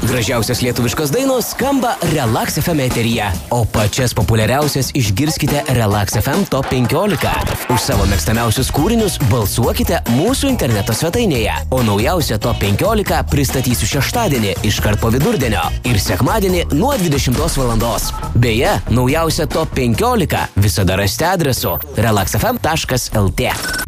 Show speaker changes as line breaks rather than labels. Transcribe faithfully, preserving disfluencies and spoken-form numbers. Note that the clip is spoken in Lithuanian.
Gražiausias lietuviškos dainos skamba Relax F M eteryje, o pačias populiariausias išgirskite Relax F M Top penkiolika. Už savo mėgstamiausius kūrinius balsuokite mūsų interneto svetainėje, o naujausią Top penkiolika pristatysiu šeštadienį iškart po vidurdienio ir sekmadienį nuo dvidešimtos valandos. Beje, naujausią Top penkiolika visada rasite adresu relax f m taškas l t.